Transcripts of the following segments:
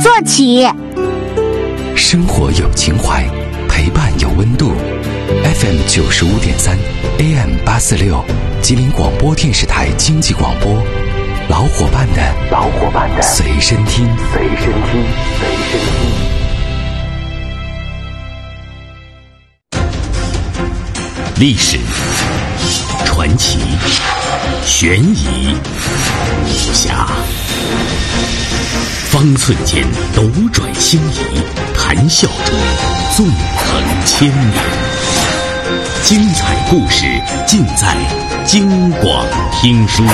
做起。 生活有情怀，陪伴有温度。FM 95.3 AM 846，吉林广播电视台经济广播，老伙伴的随身听。历史、传奇、悬疑、武侠，方寸间斗转星移，谈笑中纵横千年。精彩故事尽在京广听书。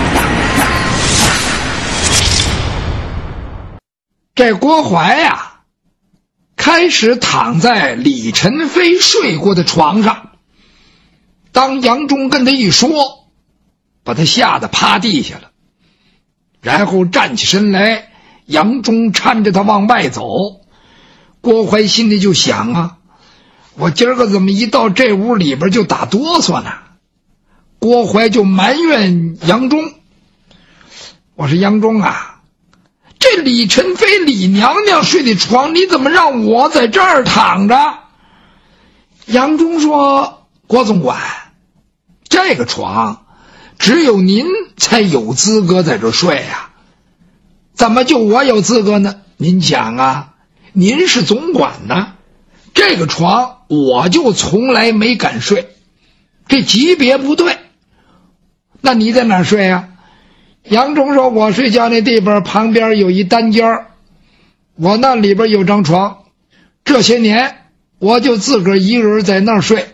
这郭槐呀，开始躺在李宸妃睡过的床上。当杨忠跟他一说，把他吓得趴地下了，然后站起身来，杨忠搀着他往外走。郭槐心里就想啊，我今儿个怎么一到这屋里边就打哆嗦呢？郭槐就埋怨杨忠，我说杨忠啊，这李宸妃李娘娘睡的床，你怎么让我在这儿躺着？杨忠说，郭总管，这个床只有您才有资格在这睡啊，怎么就我有资格呢？您讲啊，您是总管呢，这个床我就从来没敢睡，这级别不对。那你在哪儿睡啊？杨忠说，我睡觉那地方旁边有一单间，我那里边有张床，这些年我就自个儿一个人在那儿睡。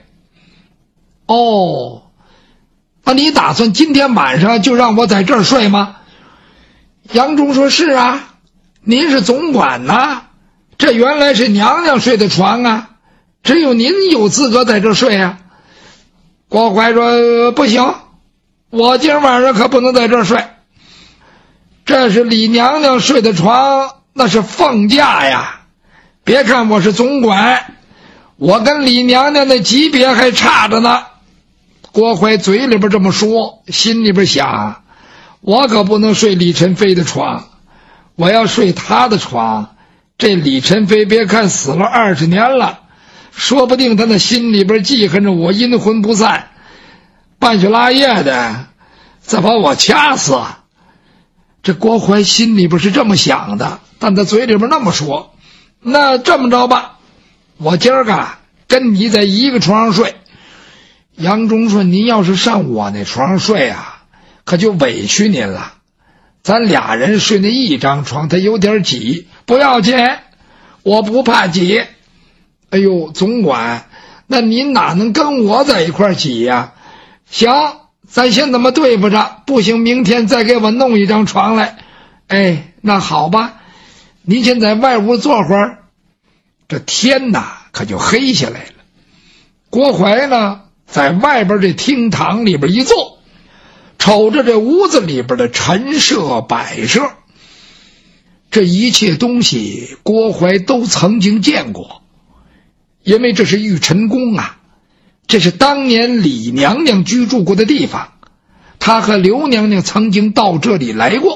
哦，那你打算今天晚上就让我在这儿睡吗？杨忠说，是啊，您是总管呐，这原来是娘娘睡的床啊，只有您有资格在这儿睡啊。郭槐说，不行，我今晚上可不能在这儿睡，这是李娘娘睡的床，那是凤驾呀，别看我是总管，我跟李娘娘的级别还差着呢。郭槐嘴里边这么说，心里边想，我可不能睡李宸妃的床，我要睡她的床，这李宸妃别看死了20年了，说不定她那心里边记恨着我阴魂不散，半宿拉夜的再把我掐死。这郭槐心里边是这么想的，但他嘴里边那么说。那这么着吧，我今儿个跟你在一个床上睡。杨忠说，您要是上我那床上睡啊，可就委屈您了，咱俩人睡那一张床，他有点挤，不要紧，我不怕挤。哎呦，总管，那您哪能跟我在一块挤呀？行，咱先这么对付着，不行明天再给我弄一张床来。哎，那好吧，您先在外屋坐会儿。这天哪可就黑下来了。郭槐呢在外边这厅堂里边一坐，瞅着这屋子里边的陈设摆设，这一切东西郭槐都曾经见过，因为这是玉宸宫啊，这是当年李娘娘居住过的地方，她和刘娘娘曾经到这里来过。